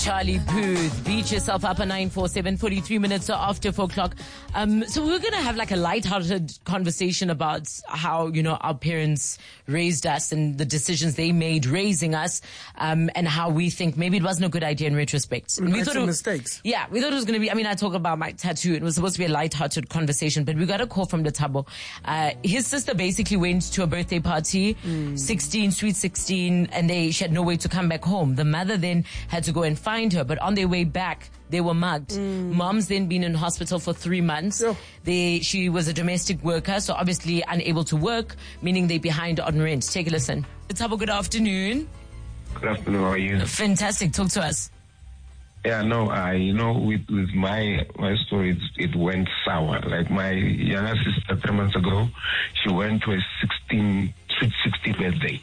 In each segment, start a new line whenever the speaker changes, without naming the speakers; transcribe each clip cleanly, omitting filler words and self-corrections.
Charlie Puth. Beat yourself up at 947, 43 minutes after 4 o'clock. So we're going to have like a lighthearted conversation about how, our parents raised us and the decisions they made raising us, and how we think maybe it wasn't a good idea in retrospect.
We thought some mistakes.
Yeah, we thought it was going to be, I talk about my tattoo. It was supposed to be a lighthearted conversation, but we got a call from Lethabo. His sister basically went to a birthday party, 16, sweet 16, and she had no way to come back home. The mother then had to go and find her, but on their way back, they were mugged. Mom's then been in hospital for 3 months. She was a domestic worker, so obviously unable to work, meaning they're behind on rent. Take a listen. Lethabo, good afternoon.
Good afternoon, how are you?
Fantastic, talk to us.
Yeah, no, with my story, it went sour. Like my younger sister 3 months ago, she went to a sweet 16 birthday.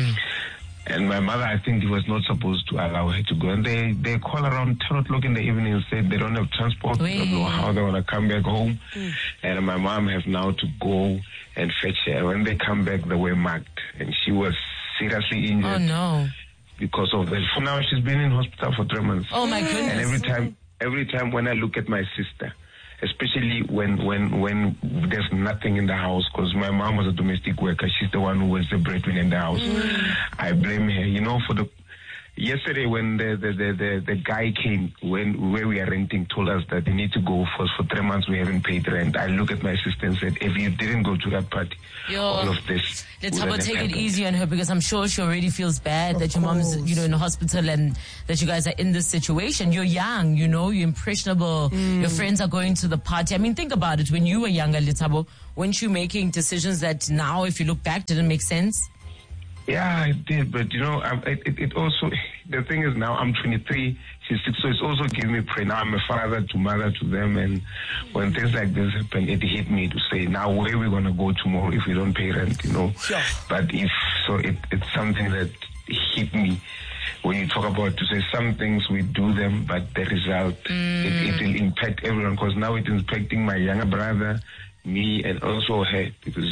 And my mother, I think, was not supposed to allow her to go. And they call around 10 o'clock in the evening and say they don't have transport. They don't know how they want to come back home. And my mom has now to go and fetch her. When they come back, they were mugged. And she was seriously injured.
Oh, no.
Because of that. For now, she's been in hospital for 3 months.
Oh, my goodness.
And every time when I look at my sister, especially when there's nothing in the house, because my mom was a domestic worker, she's the one who was the breadwinner in the house. I blame her. Yesterday when the guy came where we are renting, told us that they need to go for 3 months, we haven't paid rent. I look at my sister and said, if you didn't go to that party, all of this.
Let's take it easy on her, because I'm sure she already feels bad that your mom's in the hospital and that you guys are in this situation. You're young, you're impressionable. Your friends are going to the party. think about it. When you were younger, Lethabo, weren't you making decisions that now, if you look back, didn't make sense?
Yeah, I did, but it also, the thing is now I'm 23, she's 6, so it's also giving me pride. Now I'm a father to mother to them, and when things like this happen, it hit me to say, now where are we going to go tomorrow if we don't pay rent,
Sure.
But it's something that hit me when you talk about to say some things we do them, but the result, it will impact everyone, because now it's impacting my younger brother, me, and also her, because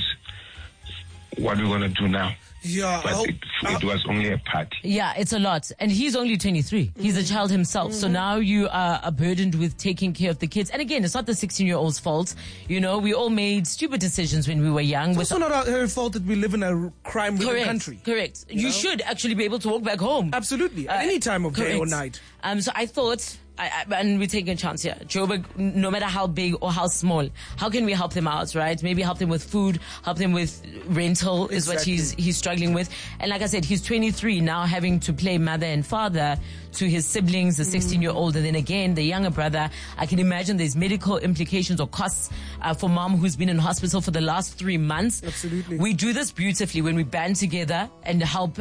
what we're going to do now.
Yeah,
but it was only a party.
Yeah, it's a lot. And he's only 23. He's a child himself. So now you are burdened with taking care of the kids. And again, it's not the 16-year-old's fault. We all made stupid decisions when we were young.
It's also not her fault that we live in a crime-ridden country.
Correct. You should actually be able to walk back home.
Absolutely. At any time of day or night.
So I thought... and we're taking a chance here. Joburg, no matter how big or how small, how can we help them out, right? Maybe help them with food, help them with rental is what he's struggling with. And like I said, he's 23 now, having to play mother and father to his siblings, the 16-year-old, and then again, the younger brother. I can imagine there's medical implications or costs for mom who's been in hospital for the last 3 months.
Absolutely.
We do this beautifully when we band together and help,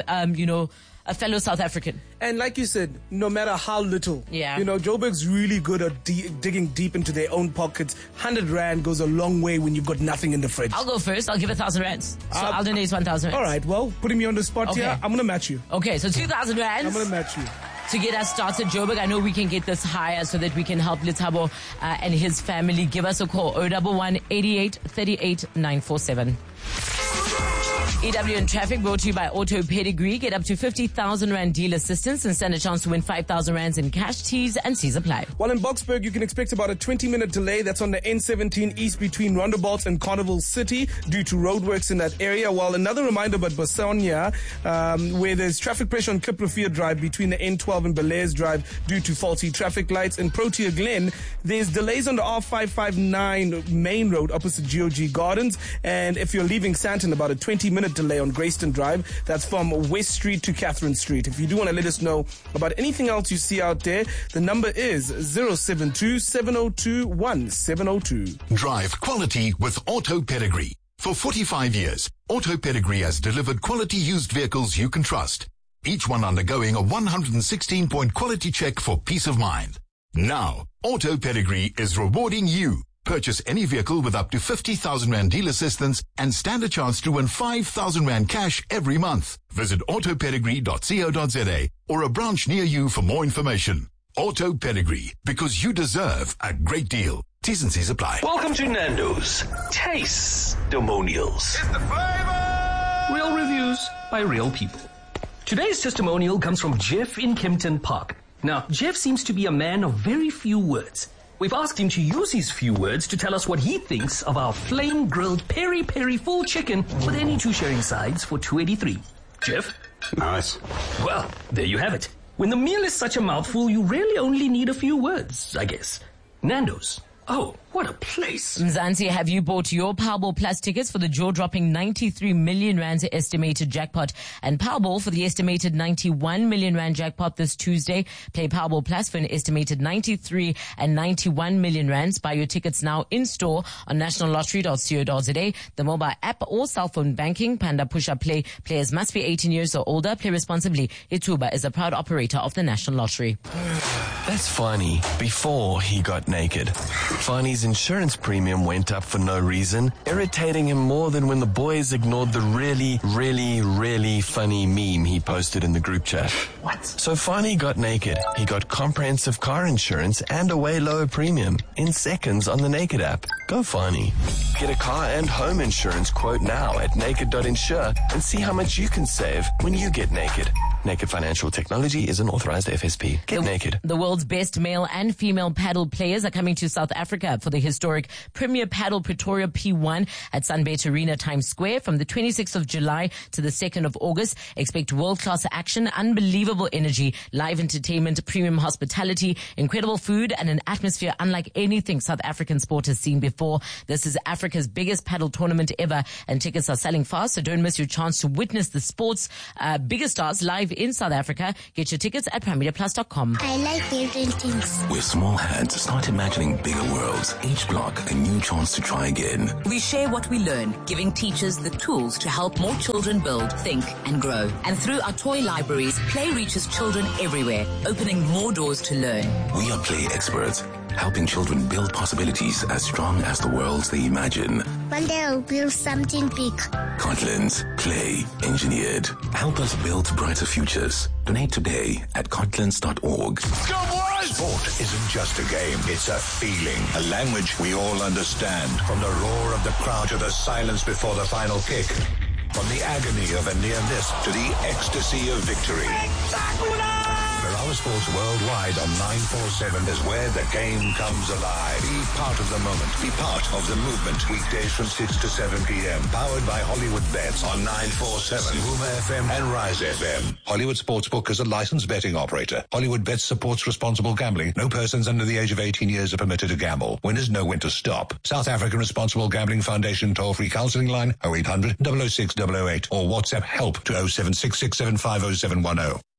a fellow South African.
And like you said, no matter how little, Joburg's really good at digging deep into their own pockets. 100 Rand goes a long way when you've got nothing in the fridge.
I'll go first. I'll give 1,000 Rands. So I'll donate 1,000 Rands.
All right, well, putting me on the spot here, I'm going to match you.
Okay, so 2,000 Rands.
I'm going to match you.
To get us started, Joburg, I know we can get this higher so that we can help Lethabo and his family. Give us a call, 011 88 38 947. EWN Traffic brought to you by Auto Pedigree. Get up to 50,000 Rand deal assistance and stand a chance to win 5,000 Rands in cash. T's and C's apply.
While in Boksburg, you can expect about a 20-minute delay. That's on the N17 East between Rondebosch and Carnival City due to roadworks in that area. While another reminder about Basonia, where there's traffic pressure on Kiprofia Drive between the N12 and Belair's Drive due to faulty traffic lights. In Protea Glen, there's delays on the R559 main road opposite GOG Gardens. And if you're leaving Sandton, about a 20-minute delay on Grayston Drive. That's from West Street to Catherine Street. If you do want to let us know about anything else you see out there, the number is 072-702-1702.
Drive quality with Auto Pedigree. For 45 years, Auto Pedigree has delivered quality used vehicles you can trust. Each one undergoing a 116-point quality check for peace of mind. Now, Auto Pedigree is rewarding you. Purchase any vehicle with up to 50,000 Rand deal assistance and stand a chance to win 5,000 Rand cash every month. Visit autopedigree.co.za or a branch near you for more information. Auto Pedigree, because you deserve a great deal. T's and C's apply.
Welcome to Nando's Taste-Demonials.
It's the flavor!
Real reviews by real people. Today's testimonial comes from Jeff in Kempton Park. Now, Jeff seems to be a man of very few words. We've asked him to use his few words to tell us what he thinks of our flame-grilled peri-peri full chicken with any two sharing sides for $2.83. Jeff?
Nice.
Well, there you have it. When the meal is such a mouthful, you really only need a few words, I guess. Nando's. Oh, what a place.
Mzansi, have you bought your Powerball Plus tickets for the jaw-dropping 93 million rand estimated jackpot and Powerball for the estimated 91 million rand jackpot this Tuesday? Play Powerball Plus for an estimated 93 and 91 million rands. Buy your tickets now in store on nationallottery.co.za, the mobile app or cell phone banking. Panda Push-Up Play. Players must be 18 years or older. Play responsibly. Ituba is a proud operator of the National Lottery.
That's Fani before he got naked. Fani's insurance premium went up for no reason, irritating him more than when the boys ignored the really, really, really funny meme he posted in the group chat.
What?
So Fani got naked. He got comprehensive car insurance and a way lower premium in seconds on the Naked app. Go Fani. Get a car and home insurance quote now at naked.insure and see how much you can save when you get naked. Naked Financial Technology is an authorized FSP. Get naked.
The world's best male and female paddle players are coming to South Africa for the historic Premier Paddle Pretoria P1 at Sunbet Arena Times Square from the 26th of July to the 2nd of August. Expect world-class action, unbelievable energy, live entertainment, premium hospitality, incredible food, and an atmosphere unlike anything South African sport has seen before. This is Africa's biggest paddle tournament ever, and tickets are selling fast, so don't miss your chance to witness the sport's biggest stars live in South Africa. Get your tickets at PrimeMediaPlus.com.
I like building things.
With small hands, start imagining bigger worlds. Each block, a new chance to try again.
We share what we learn, giving teachers the tools to help more children build, think, and grow. And through our toy libraries, play reaches children everywhere, opening more doors to learn.
We are play experts, helping children build possibilities as strong as the worlds they imagine.
One day I'll build something big.
Cortland's Play Engineered. Help us build brighter futures. Donate today at cortlands.org.
Go boys!
Sport isn't just a game, it's a feeling, a language we all understand. From the roar of the crowd to the silence before the final kick. From the agony of a near miss to the ecstasy of victory. Ferrara Sports Worldwide on 947 is where the game comes alive. Be part of the moment. Be part of the movement. Weekdays from 6 to 7 p.m. Powered by Hollywood Bets on 947, Rumour FM and Rise FM. Hollywood Sportsbook is a licensed betting operator. Hollywood Bets supports responsible gambling. No persons under the age of 18 years are permitted to gamble. Winners know when to stop. South African Responsible Gambling Foundation toll-free counselling line 0800 006 008 or WhatsApp help to 0766750710.